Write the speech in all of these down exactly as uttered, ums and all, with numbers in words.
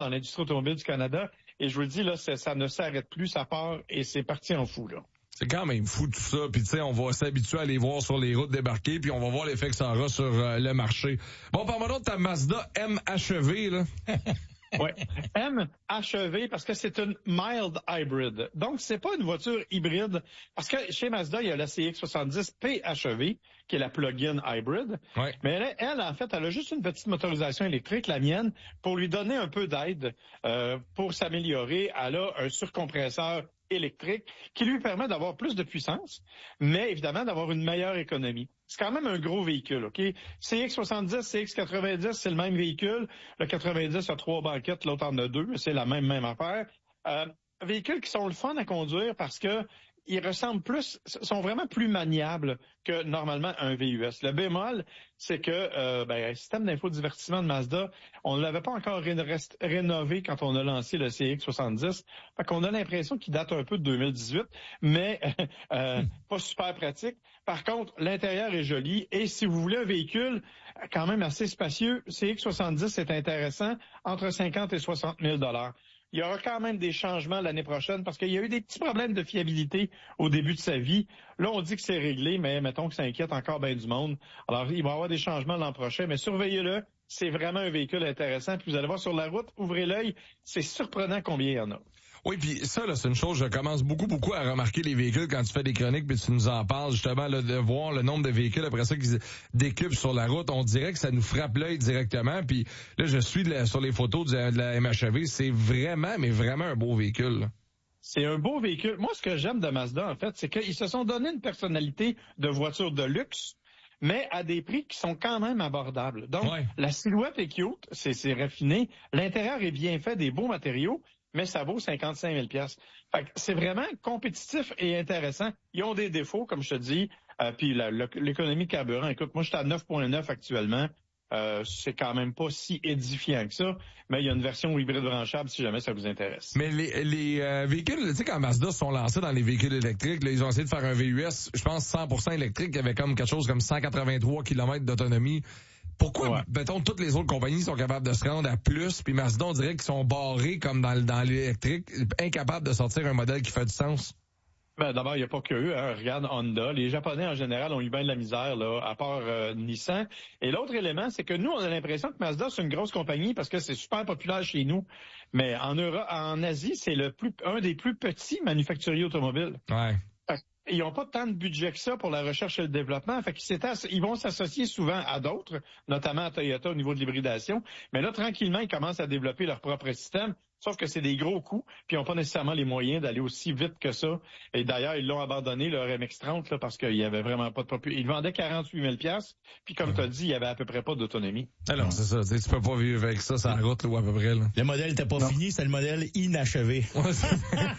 dans l'industrie automobile du Canada. Et je vous le dis, là, ça, ça ne s'arrête plus, ça part et c'est parti en fou, là. C'est quand même fou tout ça, puis tu sais, on va s'habituer à les voir sur les routes débarquer, puis on va voir l'effet que ça aura sur euh, le marché. Bon, parle-moi donc de ta Mazda M H E V, là. Ouais. M H E V parce que c'est une mild hybrid. Donc, c'est pas une voiture hybride. Parce que chez Mazda, il y a la C X soixante-dix P H E V, qui est la plug-in hybrid. Ouais. Mais elle, elle, en fait, elle a juste une petite motorisation électrique, la mienne, pour lui donner un peu d'aide, euh, pour s'améliorer. Elle a un surcompresseur électrique qui lui permet d'avoir plus de puissance, mais évidemment d'avoir une meilleure économie. C'est quand même un gros véhicule, OK? C X soixante-dix, C X quatre-vingt-dix, c'est le même véhicule. Le quatre-vingt-dix a trois banquettes, l'autre en a deux, mais c'est la même, même affaire. Euh, véhicules qui sont le fun à conduire parce que ils ressemblent plus, sont vraiment plus maniables que normalement un V U S. Le bémol, c'est que euh, ben, le système d'infodivertissement de Mazda, on ne l'avait pas encore ré- rénové quand on a lancé le C X soixante-dix. Fait qu'on a l'impression qu'il date un peu de deux mille dix-huit, mais euh, pas super pratique. Par contre, l'intérieur est joli et si vous voulez un véhicule quand même assez spacieux, C X soixante-dix est intéressant, entre cinquante et soixante mille dollars. Il y aura quand même des changements l'année prochaine parce qu'il y a eu des petits problèmes de fiabilité au début de sa vie. Là, on dit que c'est réglé, mais mettons que ça inquiète encore bien du monde. Alors, il va y avoir des changements l'an prochain, mais surveillez-le. C'est vraiment un véhicule intéressant. Puis vous allez voir sur la route, ouvrez l'œil. C'est surprenant combien il y en a. Oui, puis ça, là, c'est une chose, je commence beaucoup, beaucoup à remarquer les véhicules quand tu fais des chroniques, puis tu nous en parles, justement, là, de voir le nombre de véhicules après ça qui décupent sur la route. On dirait que ça nous frappe l'œil directement, puis là, je suis de la, sur les photos de, de la M H E V, c'est vraiment, mais vraiment un beau véhicule, là. C'est un beau véhicule. Moi, ce que j'aime de Mazda, en fait, c'est qu'ils se sont donné une personnalité de voiture de luxe, mais à des prix qui sont quand même abordables. Donc, Ouais. La silhouette est cute, c'est, c'est raffiné, l'intérieur est bien fait, des beaux matériaux, mais ça vaut cinquante-cinq mille dollars. Fait que c'est vraiment compétitif et intéressant. Ils ont des défauts, comme je te dis, euh, puis la- la- l'économie de carburant. Écoute, moi, je suis à neuf virgule neuf actuellement. Euh, c'est quand même pas si édifiant que ça, mais il y a une version hybride branchable si jamais ça vous intéresse. Mais les, les euh, véhicules, tu sais, quand Mazda sont lancés dans les véhicules électriques, là, ils ont essayé de faire un V U S, je pense, cent pour cent électrique, qui avait comme quelque chose comme cent quatre-vingt-trois kilomètres d'autonomie. Pourquoi, Ouais. mettons, toutes les autres compagnies sont capables de se rendre à plus, puis Mazda, on dirait qu'ils sont barrés comme dans, dans l'électrique, incapables de sortir un modèle qui fait du sens? Ben, d'abord, il n'y a pas que eux. Hein. Regarde Honda. Les Japonais, en général, ont eu bien de la misère, là, à part euh, Nissan. Et l'autre élément, c'est que nous, on a l'impression que Mazda, c'est une grosse compagnie parce que c'est super populaire chez nous. Mais en Europe, en Asie, c'est le plus un des plus petits manufacturiers automobiles. Ouais. Ils n'ont pas tant de budget que ça pour la recherche et le développement. Fait qu'ils ils vont s'associer souvent à d'autres, notamment à Toyota au niveau de l'hybridation. Mais là, tranquillement, ils commencent à développer leur propre système. Sauf que c'est des gros coûts, puis ils n'ont pas nécessairement les moyens d'aller aussi vite que ça. Et d'ailleurs, ils l'ont abandonné, leur M X trente, là, parce qu'il y avait vraiment pas de popularité. Ils vendaient quarante-huit mille dollars, puis comme tu as dit, il y avait à peu près pas d'autonomie. Alors, c'est ça, tu sais, tu peux pas vivre avec ça sur la route, là, ou à peu près, là. Le modèle n'était pas Non. fini, c'est le modèle inachevé. Ouais, c'est-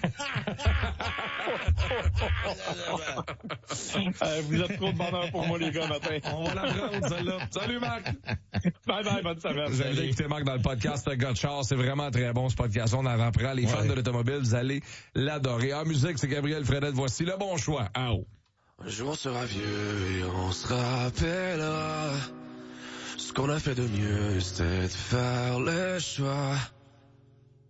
Euh, vous êtes trop de bonheur pour moi, les gars, matin. On va la prendre, celle-là. Salut, Marc! Bye bye, bonne semaine. Vous avez écouté Marc dans le podcast Gotchard. C'est vraiment très bon, ce podcast. On en apprend. Les fans Ouais. de l'automobile, vous allez l'adorer. En musique, c'est Gabriel Fredette. Voici le bon choix. Ah, oh. Un jour on sera vieux et on se rappellera. Ce qu'on a fait de mieux, c'était de faire le choix